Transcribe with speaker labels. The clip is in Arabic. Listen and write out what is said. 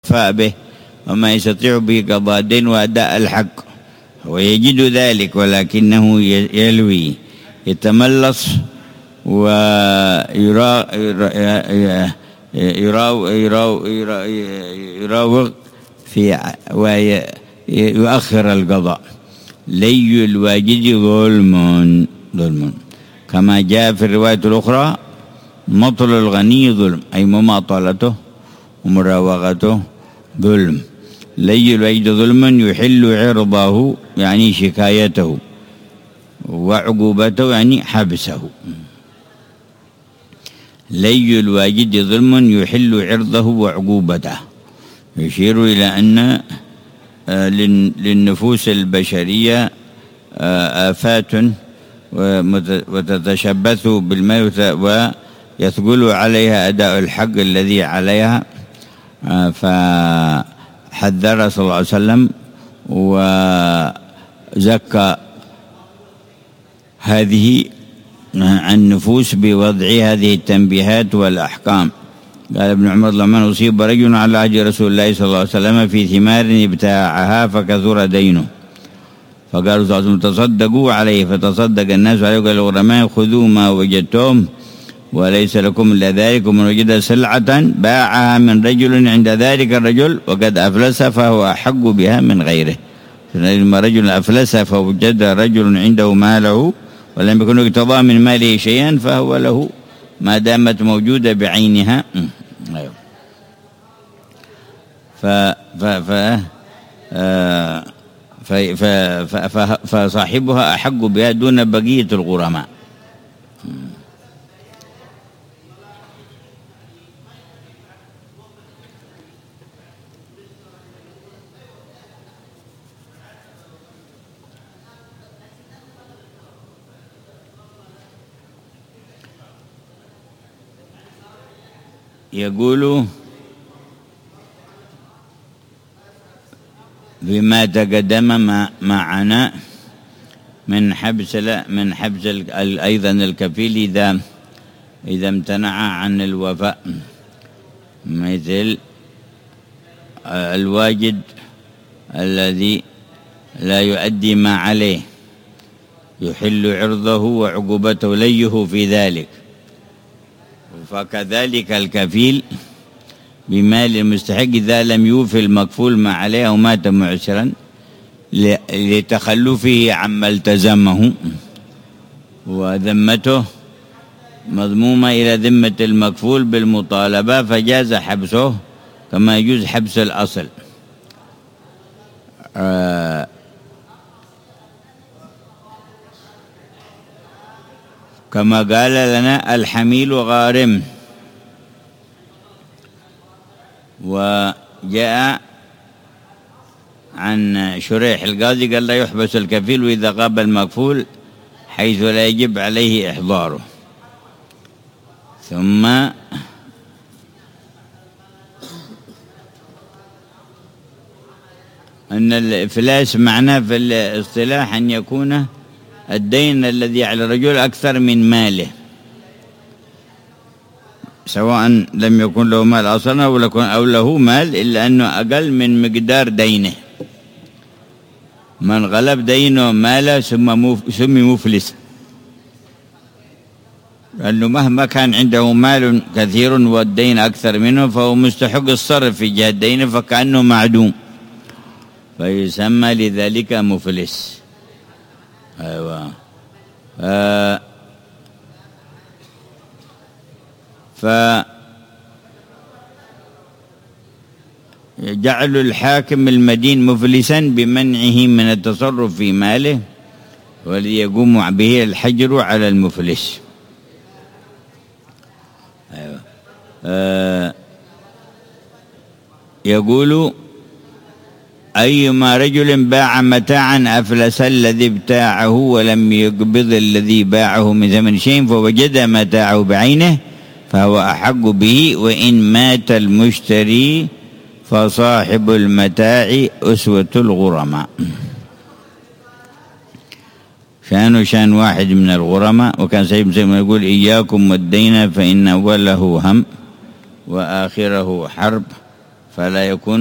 Speaker 1: به وما يستطيع به قضاء الدين وأداء الحق، ويجد ذلك ولكنه يلوي يتملص ويراوغ في ويؤخر القضاء. لي الواجد ظلم كما جاء في الرواية الأخرى: مطل الغني ظلم، أي مماطلته ومراوغته ظلم. لي الواجد ظلم يحل عرضه يعني شكايته، وعقوبته يعني حبسه. لي الواجد ظلم يحل عرضه وعقوبته، يشير إلى أن للنفوس البشرية آفات وتتشبث بالموت ويثقل عليها أداء الحق الذي عليها، فحذر صلى الله عليه وسلم وزكى هذه النفوس بوضع هذه التنبيهات والأحكام. قال ابن عمر رضي الله عنه: أصيب رجل على عهد رسول الله صلى الله عليه وسلم في ثمار ابتاعها فكثر دينه، فقالوا صلى الله عليه وسلم: تصدقوا عليه، فتصدق الناس عليه. قال الغرماء: خذوا ما وجدتم وليس لكم إلا ذلك، ومن وجد سلعة باعها من رجل عند ذلك الرجل وقد أفلس فهو أحق بها من غيره. لما رجل أفلس فوجد رجل عنده ماله ولم يكن اقتضى من ماله شيئا فهو له ما دامت موجودة بعينها. فصاحبها أحق بها دون بقية الغرماء. يقول بما تقدم معنا من حبس أيضا الكفيل إذا امتنع عن الوفاء، مثل الواجد الذي لا يؤدي ما عليه يحل عرضه وعقوبته ليه في ذلك. فكذلك الكفيل بمال المستحق إذا لم يوفي المكفول ما عليه أو مات معسرا لتخلفه عما التزمه، وذمته مضمومة إلى ذمة المكفول بالمطالبة، فجاز حبسه كما يجوز حبس الأصل. كما قال لنا: الحميل غارم. وجاء عن شريح القاضي قال: لا يحبس الكفيل إذا غاب المكفول حيث لا يجب عليه إحضاره. ثم أن الإفلاس معناه في الاصطلاح أن يكون الدين الذي على الرجل أكثر من ماله، سواء لم يكن له مال أصلا أو له مال، إلا أنه أقل من مقدار دينه. من غلب دينه ماله سمي مفلس، لأنه مهما كان عنده مال كثير والدين أكثر منه فهو مستحق الصرف في جهة دينه، فكأنه معدوم، فيسمى لذلك مفلس. أيوة. فجعل الحاكم المدين مفلسا بمنعه من التصرف في ماله، وليقوم به الحجر على المفلس. أيوة. يقول: أيما رجل باع متاعا أفلس الذي ابتاعه ولم يقبض الذي باعه من ثمن شيء فوجد متاعه بعينه فهو أحق به، وإن مات المشتري فصاحب المتاع أسوة الغرماء. شان واحد من الغرماء، وكان سيد مسلم يقول: إياكم والدين فإن أوله هم وآخره حرب، فلا يكون